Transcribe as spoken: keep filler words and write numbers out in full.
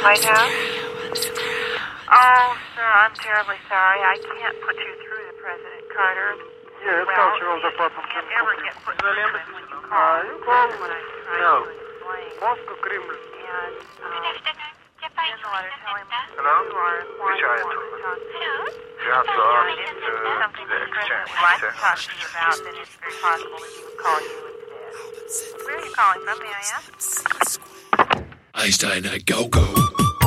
White House? Oh, sir, I'm terribly sorry. I can't put you through to President Carter. Yes, well, cultural you department. can't ever get put through to him when you call. Uh, you call? When I try No. to explain. Moscow, Kremlin. And, um, in the letter, tell him Hello? you are why Which you eye want to? to talk to You have to you. ask If it's uh, something the that the President exchange. would like to talk to you about, then it's very possible that he would call you instead. Where are you calling from, may I ask? Einstein, go go.